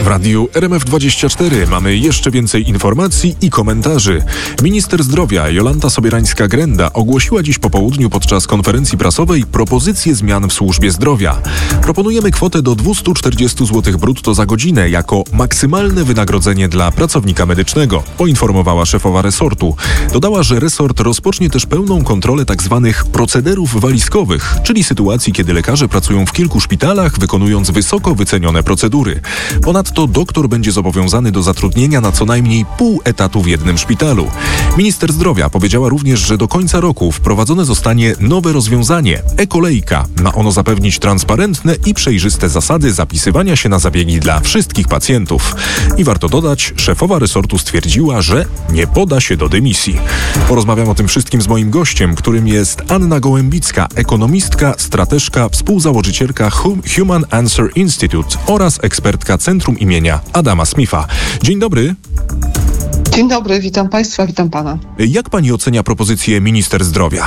W radiu RMF24 mamy jeszcze więcej informacji i komentarzy. Minister zdrowia Jolanta Sobierańska-Grenda ogłosiła dziś po południu podczas konferencji prasowej propozycję zmian w służbie zdrowia. Proponujemy kwotę do 240 zł brutto za godzinę jako maksymalne wynagrodzenie dla pracownika medycznego, poinformowała szefowa resortu. Dodała, że resort rozpocznie też pełną kontrolę tzw. procederów walizkowych, czyli sytuacji, kiedy lekarze pracują w kilku szpitalach, wykonując wysoko wycenione procedury. Ponadto doktor będzie zobowiązany do zatrudnienia na co najmniej pół etatu w jednym szpitalu. Minister zdrowia powiedziała również, że do końca roku wprowadzone zostanie nowe rozwiązanie – e-kolejka. Ma ono zapewnić transparentne i przejrzyste zasady zapisywania się na zabiegi dla wszystkich pacjentów. I warto dodać, szefowa resortu stwierdziła, że nie poda się do dymisji. Porozmawiam o tym wszystkim z moim gościem, którym jest Anna Gołębicka, ekonomistka, strateżka, współzałożycielka Human Answer Institute oraz ekspertka Centrum imienia Adama Smitha. Dzień dobry. Dzień dobry, witam Państwa, witam Pana. Jak Pani ocenia propozycję minister zdrowia?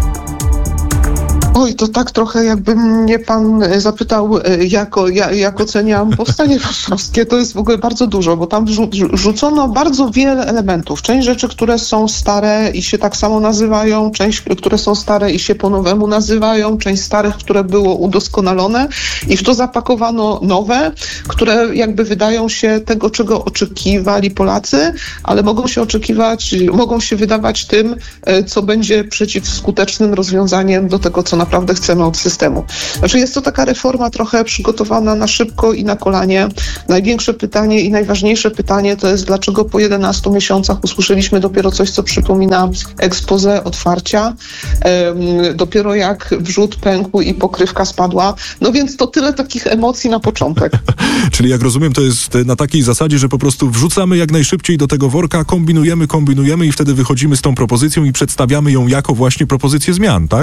Oj, to tak trochę jakby mnie Pan zapytał, jak oceniam powstanie warszawskie. To jest w ogóle bardzo dużo, bo tam rzucono bardzo wiele elementów. Część rzeczy, które są stare i się tak samo nazywają, część, które są stare i się po nowemu nazywają, część starych, które było udoskonalone i w to zapakowano nowe, które jakby wydają się tego, czego oczekiwali Polacy, ale mogą się wydawać tym, co będzie przeciwskutecznym rozwiązaniem do tego, co naprawdę chcemy od systemu. Znaczy jest to taka reforma trochę przygotowana na szybko i na kolanie. Największe pytanie i najważniejsze pytanie to jest, dlaczego po 11 miesiącach usłyszeliśmy dopiero coś, co przypomina expose otwarcia. Dopiero jak wrzód pękł i pokrywka spadła. No więc to tyle takich emocji na początek. Czyli jak rozumiem, to jest na takiej zasadzie, że po prostu wrzucamy jak najszybciej do tego worka, kombinujemy i wtedy wychodzimy z tą propozycją i przedstawiamy ją jako właśnie propozycję zmian, tak?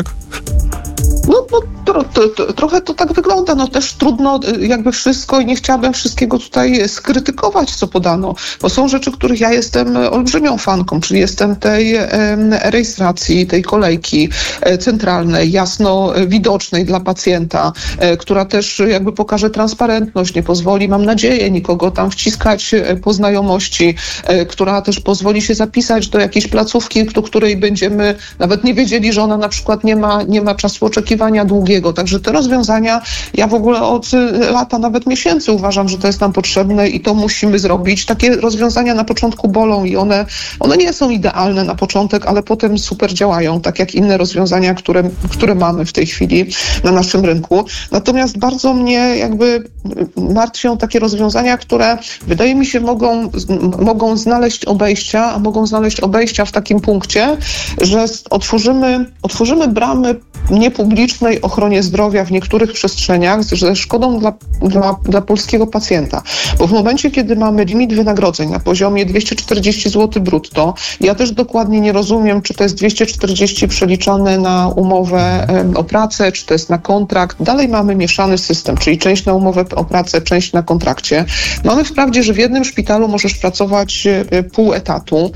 Trochę to tak wygląda. No też trudno jakby wszystko i nie chciałabym wszystkiego tutaj skrytykować, co podano, bo są rzeczy, których ja jestem olbrzymią fanką, czyli jestem tej rejestracji, tej kolejki centralnej, jasno widocznej dla pacjenta, która też jakby pokaże transparentność, nie pozwoli, mam nadzieję, nikogo tam wciskać po znajomości, która też pozwoli się zapisać do jakiejś placówki, do której będziemy nawet nie wiedzieli, że ona na przykład nie ma czasu oczekiwania długiego. Także te rozwiązania, ja w ogóle od lata, nawet miesięcy uważam, że to jest nam potrzebne i to musimy zrobić. Takie rozwiązania na początku bolą i one nie są idealne na początek, ale potem super działają, tak jak inne rozwiązania, które mamy w tej chwili na naszym rynku. Natomiast bardzo mnie jakby martwią takie rozwiązania, które wydaje mi się mogą znaleźć obejścia, a mogą znaleźć obejścia w takim punkcie, że otworzymy bramy niepublicznej ochronie zdrowia w niektórych przestrzeniach ze szkodą dla polskiego pacjenta. Bo w momencie, kiedy mamy limit wynagrodzeń na poziomie 240 zł brutto, ja też dokładnie nie rozumiem, czy to jest 240 przeliczane na umowę o pracę, czy to jest na kontrakt. Dalej mamy mieszany system, czyli część na umowę o pracę, część na kontrakcie. Mamy wprawdzie, że w jednym szpitalu możesz pracować pół etatu,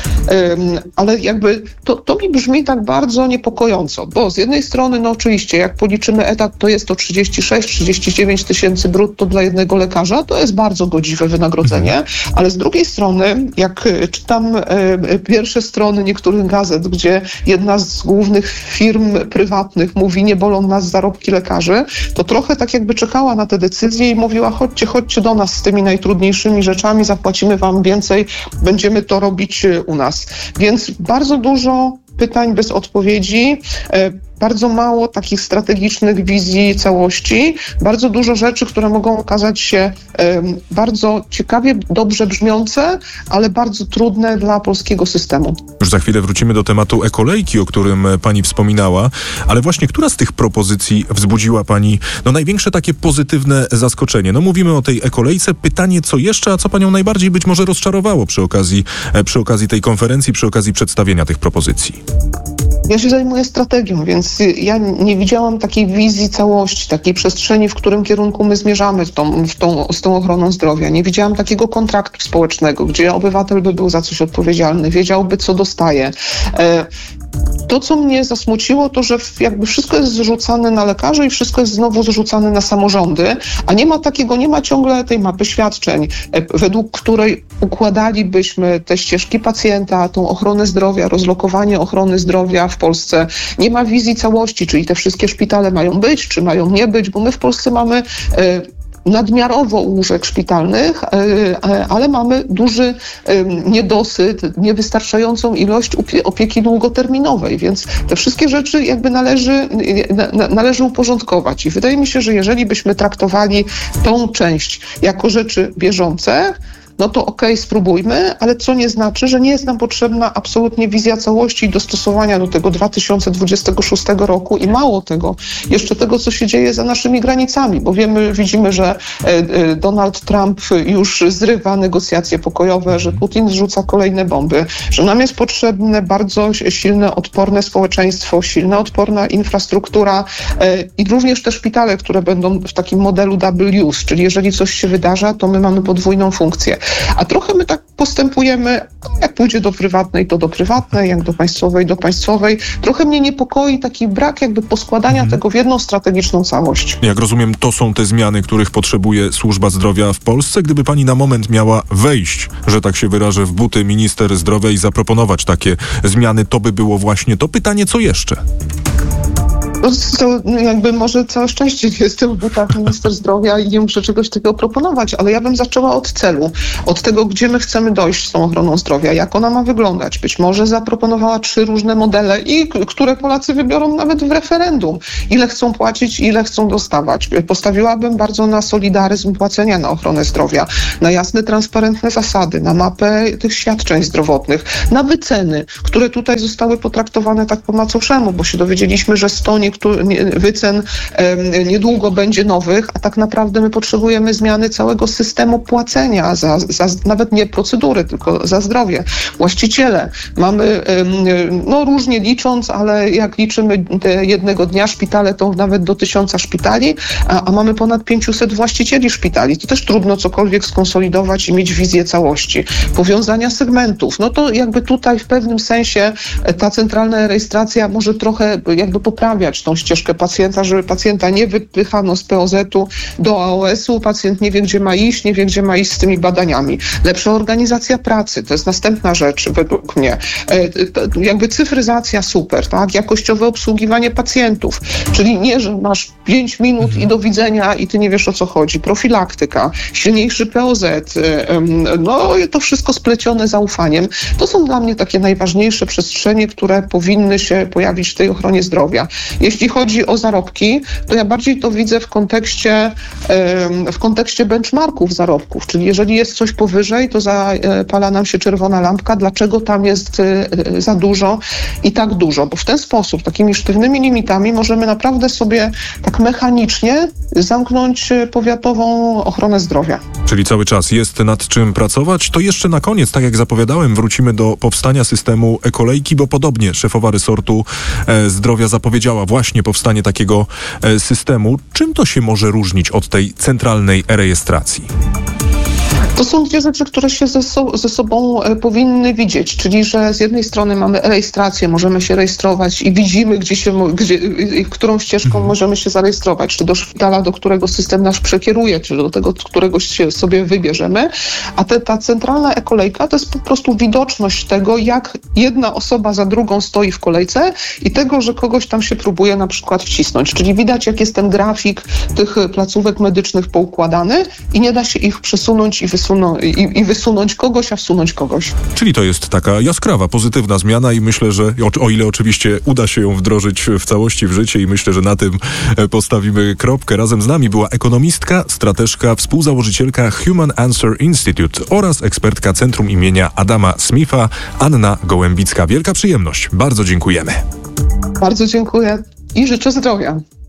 ale jakby to mi brzmi tak bardzo niepokojąco, bo z jednej strony, no oczywiście, jak policzymy etat, to jest to 36-39 tysięcy brutto dla jednego lekarza, to jest bardzo godziwe wynagrodzenie, ale z drugiej strony, jak czytam pierwsze strony niektórych gazet, gdzie jedna z głównych firm prywatnych mówi, nie bolą nas zarobki lekarzy, to trochę tak jakby czekała na te decyzje i mówiła, chodźcie do nas z tymi najtrudniejszymi rzeczami, zapłacimy wam więcej, będziemy to robić u nas. Więc bardzo dużo pytań bez odpowiedzi, bardzo mało takich strategicznych wizji całości, bardzo dużo rzeczy, które mogą okazać się bardzo ciekawie, dobrze brzmiące, ale bardzo trudne dla polskiego systemu. Już za chwilę wrócimy do tematu e-kolejki, o którym pani wspominała, ale właśnie która z tych propozycji wzbudziła pani największe takie pozytywne zaskoczenie? Mówimy o tej e-kolejce. Pytanie, co jeszcze, a co panią najbardziej być może rozczarowało przy okazji tej konferencji, przy okazji przedstawienia tych propozycji? Ja się zajmuję strategią, więc ja nie widziałam takiej wizji całości, takiej przestrzeni, w którym kierunku my zmierzamy z tą ochroną zdrowia. Nie widziałam takiego kontraktu społecznego, gdzie obywatel by był za coś odpowiedzialny, wiedziałby, co dostaje. To, co mnie zasmuciło, to, że jakby wszystko jest zrzucane na lekarzy i wszystko jest znowu zrzucane na samorządy, a nie ma ciągle tej mapy świadczeń, według której układalibyśmy te ścieżki pacjenta, tą ochronę zdrowia, rozlokowanie ochrony zdrowia w Polsce. Nie ma wizji całości, czyli te wszystkie szpitale mają być, czy mają nie być, bo my w Polsce mamy nadmiarowo łóżek szpitalnych, ale mamy duży niedosyt, niewystarczającą ilość opieki długoterminowej, więc te wszystkie rzeczy jakby należy uporządkować. I wydaje mi się, że jeżeli byśmy traktowali tą część jako rzeczy bieżące, no to okej, spróbujmy, ale co nie znaczy, że nie jest nam potrzebna absolutnie wizja całości i dostosowania do tego 2026 roku i mało tego, jeszcze tego, co się dzieje za naszymi granicami, bo widzimy, że Donald Trump już zrywa negocjacje pokojowe, że Putin zrzuca kolejne bomby, że nam jest potrzebne bardzo silne, odporne społeczeństwo, silna, odporna infrastruktura i również te szpitale, które będą w takim modelu double use, czyli jeżeli coś się wydarza, to my mamy podwójną funkcję. A trochę my tak postępujemy, jak pójdzie do prywatnej, to do prywatnej, jak do państwowej, do państwowej. Trochę mnie niepokoi taki brak jakby poskładania tego w jedną strategiczną całość. Jak rozumiem, to są te zmiany, których potrzebuje służba zdrowia w Polsce. Gdyby pani na moment miała wejść, że tak się wyrażę, w buty minister zdrowia i zaproponować takie zmiany, to by było właśnie to pytanie, co jeszcze? To jakby może całe szczęście nie jestem w butach minister zdrowia i nie muszę czegoś takiego proponować, ale ja bym zaczęła od celu, od tego, gdzie my chcemy dojść z tą ochroną zdrowia, jak ona ma wyglądać. Być może zaproponowała 3 różne modele i które Polacy wybiorą nawet w referendum. Ile chcą płacić, ile chcą dostawać. Postawiłabym bardzo na solidaryzm płacenia na ochronę zdrowia, na jasne, transparentne zasady, na mapę tych świadczeń zdrowotnych, na wyceny, które tutaj zostały potraktowane tak po macoszemu, bo się dowiedzieliśmy, że 100 wycen niedługo będzie nowych, a tak naprawdę my potrzebujemy zmiany całego systemu płacenia za nawet nie procedury, tylko za zdrowie. Właściciele mamy, różnie licząc, ale jak liczymy jednego dnia szpitale, to nawet do 1000 szpitali, a mamy ponad 500 właścicieli szpitali. To też trudno cokolwiek skonsolidować i mieć wizję całości. Powiązania segmentów. No to jakby tutaj w pewnym sensie ta centralna rejestracja może trochę jakby poprawiać tą ścieżkę pacjenta, żeby pacjenta nie wypychano z POZ-u do AOS-u, pacjent nie wie, gdzie ma iść, nie wie, gdzie ma iść z tymi badaniami. Lepsza organizacja pracy, to jest następna rzecz według mnie. Jakby cyfryzacja super, tak? Jakościowe obsługiwanie pacjentów, czyli nie, że masz 5 minut i do widzenia i ty nie wiesz, o co chodzi. Profilaktyka, silniejszy POZ, to wszystko splecione zaufaniem. To są dla mnie takie najważniejsze przestrzenie, które powinny się pojawić w tej ochronie zdrowia. Jeśli chodzi o zarobki, to ja bardziej to widzę w kontekście benchmarków zarobków, czyli jeżeli jest coś powyżej, to zapala nam się czerwona lampka, dlaczego tam jest za dużo i tak dużo, bo w ten sposób, takimi sztywnymi limitami możemy naprawdę sobie tak mechanicznie zamknąć powiatową ochronę zdrowia. Czyli cały czas jest nad czym pracować. To jeszcze na koniec, tak jak zapowiadałem, wrócimy do powstania systemu e-kolejki, bo podobnie szefowa resortu zdrowia zapowiedziała właśnie powstanie takiego systemu. Czym to się może różnić od tej centralnej e-rejestracji? To są dwie rzeczy, które się ze sobą powinny widzieć, czyli że z jednej strony mamy rejestrację, możemy się rejestrować i widzimy, którą ścieżką możemy się zarejestrować, czy do szpitala, do którego system nas przekieruje, czy do tego, którego się sobie wybierzemy, a ta centralna e-kolejka to jest po prostu widoczność tego, jak jedna osoba za drugą stoi w kolejce i tego, że kogoś tam się próbuje na przykład wcisnąć, czyli widać, jak jest ten grafik tych placówek medycznych poukładany i nie da się ich przesunąć i wysunąć kogoś, a wsunąć kogoś. Czyli to jest taka jaskrawa, pozytywna zmiana i myślę, że o ile oczywiście uda się ją wdrożyć w całości w życie i myślę, że na tym postawimy kropkę. Razem z nami była ekonomistka, strateżka, współzałożycielka Human Answer Institute oraz ekspertka Centrum imienia Adama Smitha, Anna Gołębicka. Wielka przyjemność. Bardzo dziękujemy. Bardzo dziękuję i życzę zdrowia.